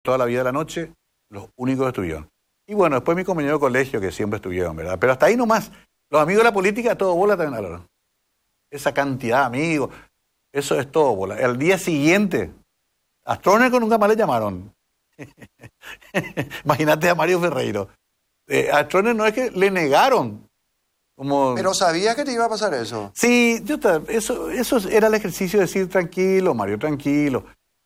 toda la vida de la noche, los únicos que estuvieron. Y bueno, después mis compañeros de colegio que siempre estuvieron, ¿verdad? Pero hasta ahí nomás. Los amigos de la política, todo bola también hablaron. Esa cantidad de amigos, eso es todo bola. El día siguiente, a Stroessner nunca más le llamaron. Imagínate a Mario Ferreiro. A Stroessner no es que le negaron. Pero sabías que te iba a pasar eso. Sí, eso era el ejercicio de decir tranquilo, Mario, tranquilo.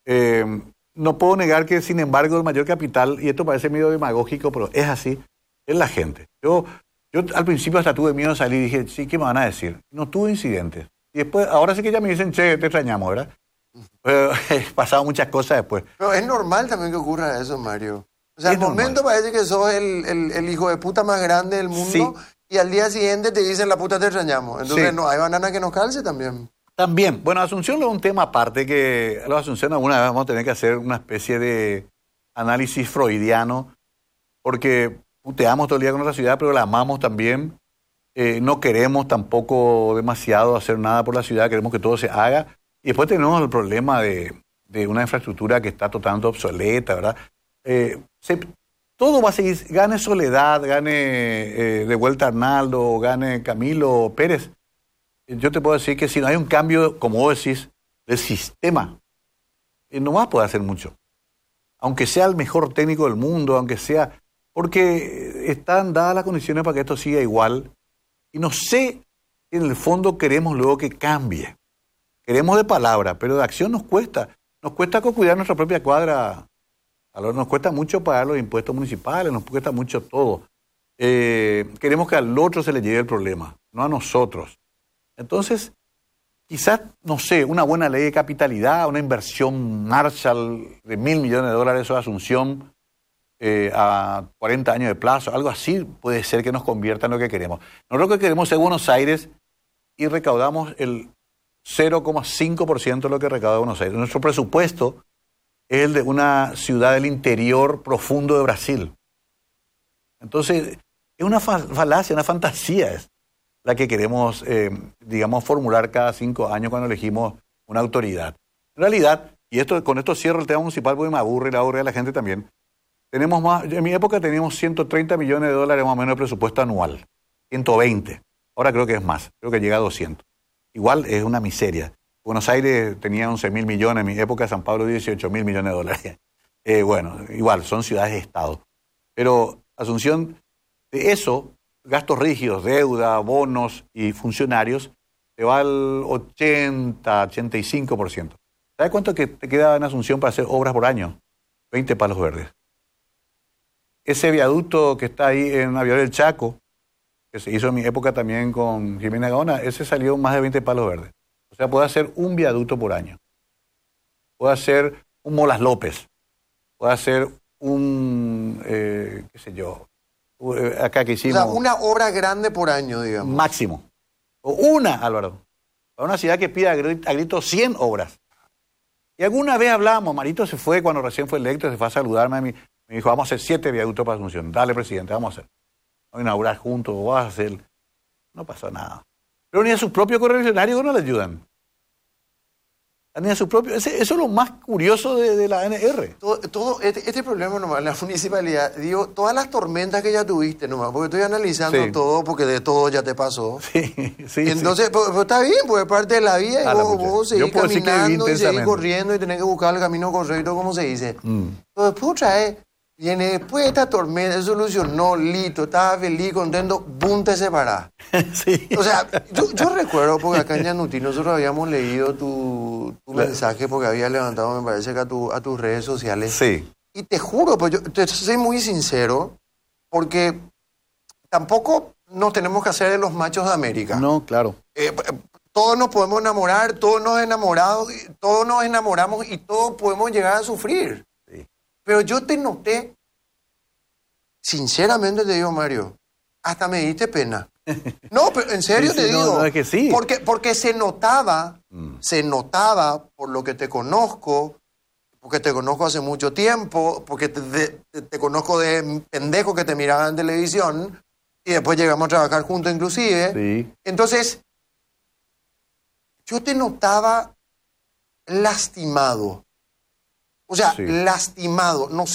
No puedo negar que, sin embargo, el mayor capital, y esto parece medio demagógico, pero es así, es la gente. Yo al principio hasta tuve miedo de salir y dije, sí, ¿qué me van a decir? No tuve incidentes. Y después, ahora sí que ya me dicen, che, te extrañamos, ¿verdad? Pasado muchas cosas después. Pero es normal también que ocurra eso, Mario. O sea, al momento parece que sos el hijo de puta más grande del mundo, sí, y al día siguiente te dicen, la puta te extrañamos. Entonces, sí, no hay banana que nos calce también. También. Bueno, Asunción es un tema aparte que a los Asunción alguna vez vamos a tener que hacer una especie de análisis freudiano, porque puteamos todo el día con nuestra ciudad, pero la amamos también. No queremos tampoco demasiado hacer nada por la ciudad, queremos que todo se haga. Y después tenemos el problema de una infraestructura que está totalmente obsoleta, ¿verdad? Todo va a seguir, gane Soledad, gane de vuelta Arnaldo, gane Camilo Pérez. Yo te puedo decir que si no hay un cambio, como vos decís, del sistema, no vas a poder hacer mucho. Aunque sea el mejor técnico del mundo, aunque sea... Porque están dadas las condiciones para que esto siga igual. Y no sé si en el fondo queremos luego que cambie. Queremos de palabra, pero de acción nos cuesta. Nos cuesta cuidar nuestra propia cuadra. Nos cuesta mucho pagar los impuestos municipales, nos cuesta mucho todo. Queremos que al otro se le lleve el problema, no a nosotros. Entonces, quizás, no sé, una buena ley de capitalidad, una inversión Marshall de $1.000 millones o Asunción a 40 años de plazo, algo así puede ser que nos convierta en lo que queremos. Nosotros lo que queremos es Buenos Aires y recaudamos el 0,5% de lo que recauda Buenos Aires. Nuestro presupuesto es el de una ciudad del interior profundo de Brasil. Entonces, es una falacia, una fantasía es la que queremos, formular cada 5 años cuando elegimos una autoridad. En realidad, y con esto cierro el tema municipal porque me aburre y le aburre a la gente también, en mi época teníamos $130 millones más o menos de presupuesto anual, 120. Ahora creo que es más, creo que llega a 200. Igual es una miseria. Buenos Aires tenía 11.000 millones, en mi época San Pablo 18.000 millones de dólares. Bueno, igual, son ciudades-estado. Pero Asunción, de eso, gastos rígidos, deuda, bonos y funcionarios, te va al 85%. ¿Sabes cuánto que te queda en Asunción para hacer obras por año? 20 palos verdes. Ese viaducto que está ahí en Aviador del Chaco, que se hizo en mi época también con Jimena Gaona, ese salió más de 20 palos verdes. O sea, puede hacer un viaducto por año. Puede hacer un Molas López. Puede hacer un, acá que hicimos... O sea, una obra grande por año, digamos. Máximo. O una, Álvaro. Para una ciudad que pide a gritos 100 obras. Y alguna vez hablábamos, Marito se fue cuando recién fue electo, se fue a saludarme, me dijo, vamos a hacer 7 viaductos para Asunción. Dale, presidente, vamos a hacer. Vamos a inaugurar juntos, vas a hacer... No pasó nada. Pero ni a sus propios correligionarios no le ayudan. Ni a su propio... Eso es lo más curioso de la ANR. Todo este problema nomás, la municipalidad, digo, todas las tormentas que ya tuviste nomás, porque estoy analizando todo, porque de todo ya te pasó. Sí. Y entonces, pues está bien, pues es parte de la vida, y vos seguís caminando y seguís corriendo y tenés que buscar el camino correcto, como se dice. Pero después otra vez, viene después de esta tormenta, se solucionó, listo, estaba feliz, contento, boom, te separás. Sí. O sea, yo recuerdo, porque acá en Yanuti nosotros habíamos leído tu mensaje, porque había levantado, me parece que a tus redes sociales. Sí. Y te juro, pues yo te soy muy sincero, porque tampoco nos tenemos que hacer de los machos de América. No, claro. Todos nos podemos enamorar, todos nos enamoramos y todos podemos llegar a sufrir. Pero yo te noté, sinceramente te digo, Mario, hasta me diste pena. No, pero en serio te digo. No, es que sí. Porque se notaba por lo que te conozco, porque te conozco hace mucho tiempo, porque te conozco de pendejo que te miraba en televisión, y después llegamos a trabajar juntos inclusive. Sí. Entonces, yo te notaba lastimado. O sea, lastimado, no